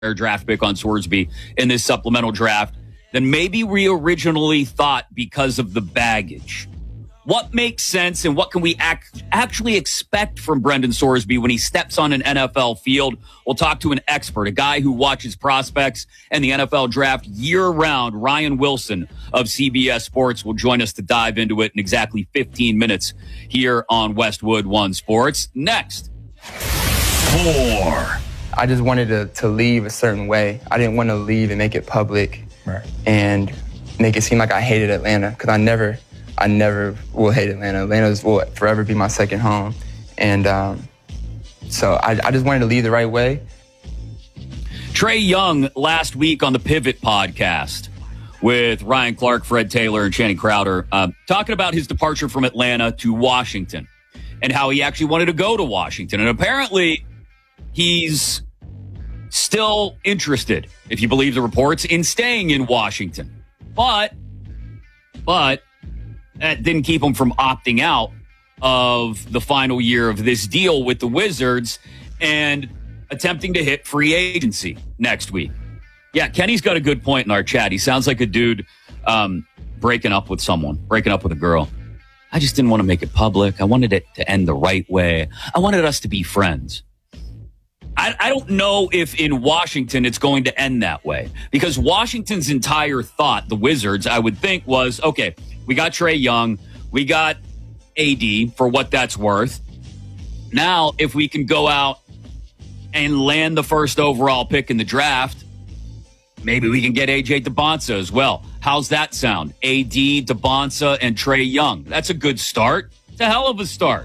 draft pick on Swordsby in this supplemental draft than maybe we originally thought because of the baggage. What makes sense and what can we actually expect from Brendan Sorsby when he steps on an NFL field? We'll talk to an expert, a guy who watches prospects and the NFL draft year-round. Ryan Wilson of CBS Sports will join us to dive into it in exactly 15 minutes here on Westwood One Sports. Next. 4. I just wanted to leave a certain way. I didn't want to leave and make it public and make it seem like I hated Atlanta, because I never will hate Atlanta. Atlanta will forever be my second home. And so I just wanted to lead the right way. Trae Young last week on the Pivot podcast with Ryan Clark, Fred Taylor, and Channing Crowder, talking about his departure from Atlanta to Washington and how he actually wanted to go to Washington. And apparently he's still interested, if you believe the reports, in staying in Washington. But that didn't keep him from opting out of the final year of this deal with the Wizards and attempting to hit free agency next week. Yeah, Kenny's got a good point in our chat. He sounds like a dude breaking up with a girl. I just didn't want to make it public. I wanted it to end the right way. I wanted us to be friends. I don't know if in Washington it's going to end that way, because Washington's entire thought, the Wizards, I would think, was, okay, we got Trae Young, we got AD for what that's worth. Now, if we can go out and land the first overall pick in the draft, maybe we can get AJ DeBonsa as well. How's that sound? AD, DeBonsa, and Trae Young. That's a good start. It's a hell of a start.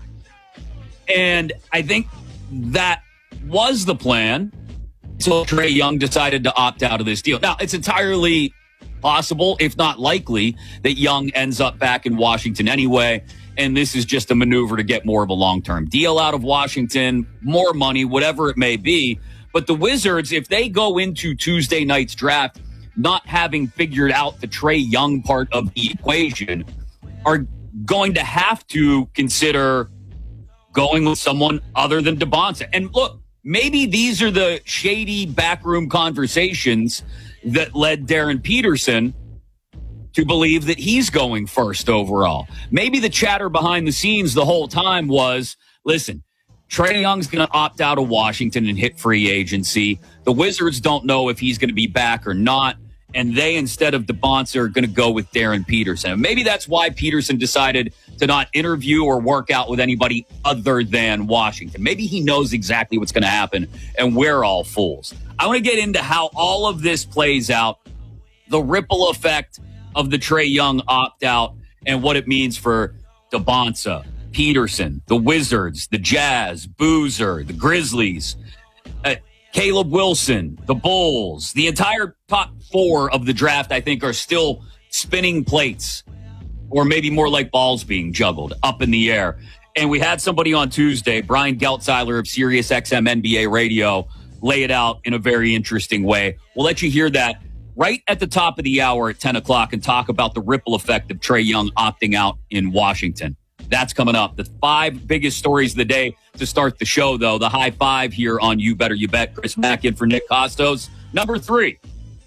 And I think that was the plan. So Trae Young decided to opt out of this deal. Now, it's entirely possible, if not likely, that Young ends up back in Washington anyway, and this is just a maneuver to get more of a long-term deal out of Washington, more money, whatever it may be. But the Wizards, if they go into Tuesday night's draft not having figured out the Trae Young part of the equation, are going to have to consider going with someone other than DeBonsa. And look, maybe these are the shady backroom conversations that led Darren Peterson to believe that he's going first overall. Maybe the chatter behind the scenes the whole time was, listen, Trae Young's going to opt out of Washington and hit free agency. The Wizards don't know if he's going to be back or not, and they, instead of DeBonsa, are going to go with Darren Peterson. And maybe that's why Peterson decided to not interview or work out with anybody other than Washington. Maybe he knows exactly what's going to happen, and we're all fools. I want to get into how all of this plays out, the ripple effect of the Trae Young opt-out, and what it means for DeBonsa, Peterson, the Wizards, the Jazz, Boozer, the Grizzlies, Caleb Wilson, the Bulls. The entire top 4 of the draft, I think, are still spinning plates, or maybe more like balls being juggled up in the air. And we had somebody on Tuesday, Brian Geltzeiler of SiriusXM NBA Radio, lay it out in a very interesting way. We'll let you hear that right at the top of the hour at 10 o'clock and talk about the ripple effect of Trae Young opting out in Washington. That's coming up. The 5 biggest stories of the day to start the show, though. The high 5 here on You Better You Bet. Chris Mack in for Nick Costos. Number 3.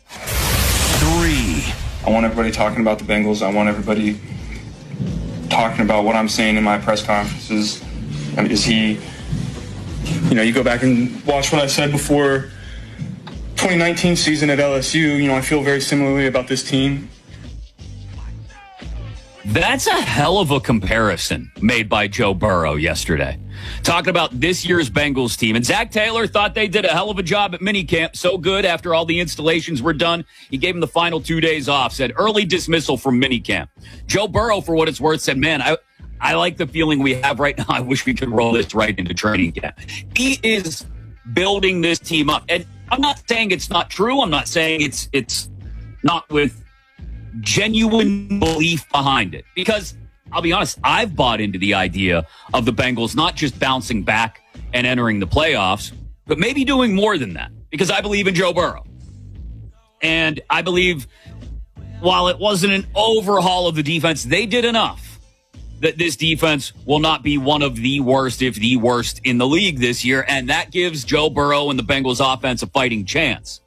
I want everybody talking about the Bengals. I want everybody talking about what I'm saying in my press conferences. I mean, is he, you go back and watch what I said before 2019 season at LSU. I feel very similarly about this team. That's a hell of a comparison made by Joe Burrow yesterday. Talking about this year's Bengals team. And Zach Taylor thought they did a hell of a job at minicamp. So good after all the installations were done. He gave him the final 2 days off, said early dismissal from minicamp. Joe Burrow, for what it's worth, said, man, I like the feeling we have right now. I wish we could roll this right into training camp. He is building this team up. And I'm not saying it's not true. I'm not saying it's not with genuine belief behind it, because I'll be honest, I've bought into the idea of the Bengals not just bouncing back and entering the playoffs, but maybe doing more than that, because I believe in Joe Burrow. And I believe while it wasn't an overhaul of the defense, they did enough that this defense will not be one of the worst, if the worst, in the league this year, and that gives Joe Burrow and the Bengals offense a fighting chance.